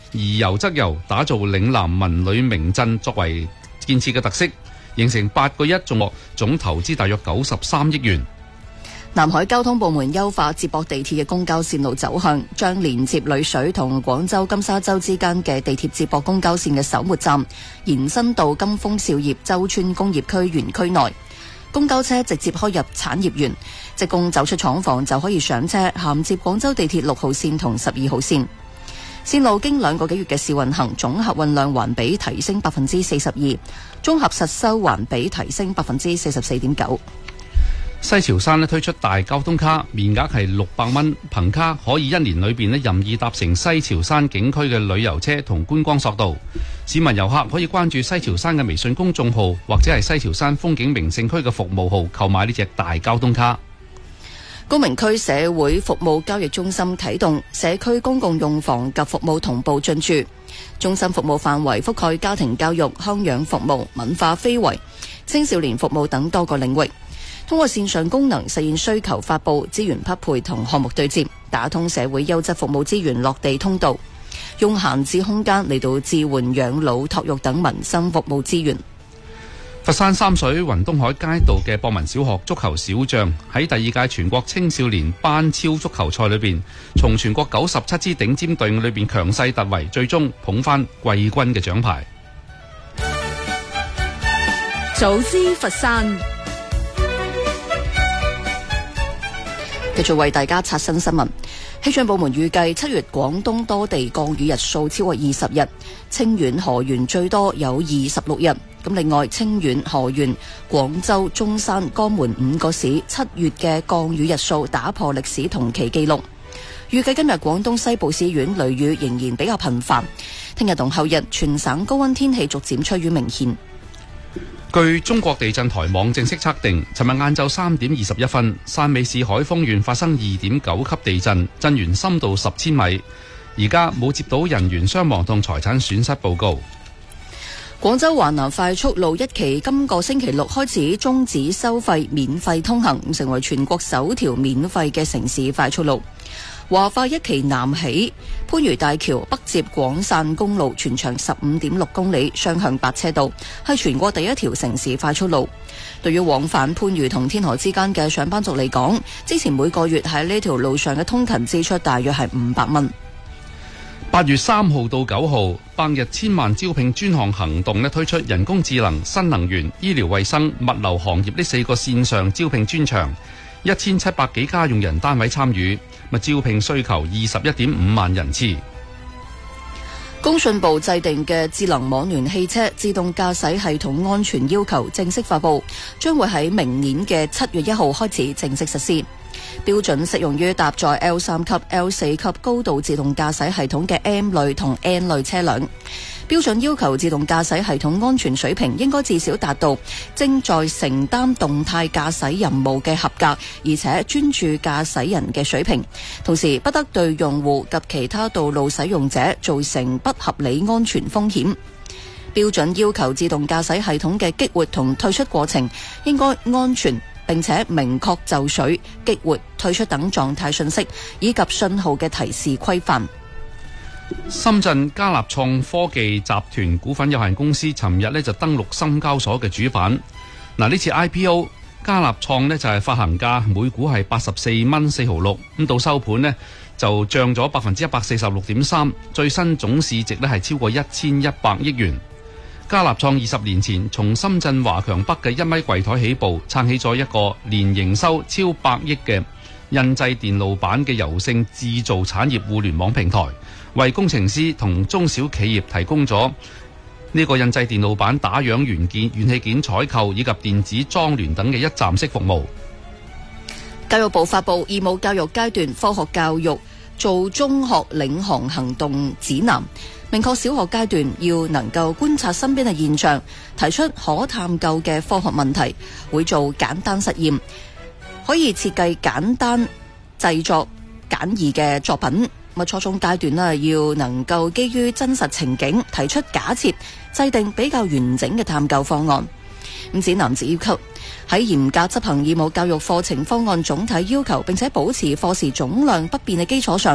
宜遊則遊，打造嶺南文旅名鎮作為建設嘅特色，形成8個1眾，總投資大約93億元。 南海交通部門優化接駁地鐵嘅公交線路走向，將連接麗水同廣州金沙洲之間嘅地鐵接駁公交線嘅首末站延伸到金豐兆業洲村工業區園區內。公交車直接開入產業園，職工走出廠房就可以上車，銜接廣州地鐵6號線同12號線。線路經2個幾月嘅試運行，總客運量環比提升42%，綜合實收環比提升44.9%。 西樵山推出大交通卡，面額係600蚊，憑卡可以1年裏邊任意搭乘西樵山景區嘅旅遊車同觀光索道。市民遊客可以關注西樵山嘅微信公眾號或者係西樵山風景名勝區嘅服務號購買呢隻大交通卡。 高明區社會服務交易中心啟動，社區公共用房及服務同步進駐。中心服務範圍覆蓋家庭教育、康養服務、文化非遺、青少年服務等多個領域。通過線上功能實現需求發佈、資源匹配同項目對接，打通社會優質服務資源落地通道，用閒置空間嚟到支援養老、托育等民生服務資源。 佛山三水雲東海街道嘅博文小學足球小將喺第2屆全國青少年班超足球賽裏邊，從全國97支頂尖隊伍裏邊強勢突圍，最終捧翻季軍嘅獎牌。 早知佛山， 繼續為大家刷新新聞。氣象部門預計7月廣東多地降雨日數超過20日，清遠、河源最多有26日。咁另外，清遠、河源、廣州、中山、江門5個市7月嘅降雨日數打破歷史同期紀錄。預計今日廣東西部市縣雷雨仍然比較頻繁，聽日同後日全省高溫天氣逐漸趨於明顯。 據中國地震台網正式測定，尋日晏晝3點21分，汕尾市海豐縣發生2.9級地震，震源深度10千米。而家冇接到人員傷亡同財產損失報告。 廣州華南快速路1期今個星期6開始終止收費免費通行，成為全國首條免費嘅城市快速路。華快1期南起番禺大橋北接廣汕公路，全長15.6公里，雙向8車道，係全國第一條城市快速路。對於往返番禺同天河之間嘅上班族嚟講，之前每個月喺呢條路上嘅通勤支出大約係500蚊。 8月3號到9號，百日千萬招聘專項行動推出人工智能、新能源、醫療衛生、物流行業呢4個線上招聘專場，1700幾家用人單位參與，招聘需求21.5萬人次。工信部制定嘅智能網聯汽車自動駕駛系統安全要求正式發佈，將會喺明年嘅7月1號開始正式實施。標準適用於搭載 L3級、L4級高度自動駕駛系統嘅 M 類同 N 類車輛。標準要求自動駕駛系統安全水平應該至少達到正在承擔動態駕駛任務嘅合格，而且專注駕駛人嘅水平，同時不得對用戶及其他道路使用者造成不合理安全風險。標準要求自動駕駛系統嘅激活同退出過程應該安全並且明確就緒、激活、退出等狀態信息以及信號嘅提示規範。深圳嘉立創科技集團股份有限公司尋日就登陸深交所嘅主板。呢次 IPO 嘉立創就係發行價每股係84蚊4毫6，咁到收盤就漲咗146.3%，最新總市值係超過1100億元。嘉立創20年前從深圳華強北嘅1米櫃台起步，撐起咗一個年營收超100億嘅印製電路板嘅柔性製造產業互聯網平台，為工程師同中小企業提供咗呢個印製電路板打樣元件、元器件採購以及電子裝聯等嘅一站式服務。教育部發布義務教育階段科學教育做中學領航行動指南，明確小學階段要能夠觀察身邊嘅現象，提出可探究嘅科學問題，會做簡單實驗，可以設計簡單製作簡易嘅作品。初中階段要能夠基於真實情景提出假設，制定比較完整嘅探究方案。指南只要求喺嚴格執行義務教育課程方案總體要求，並且保持課時總量不變嘅基礎上，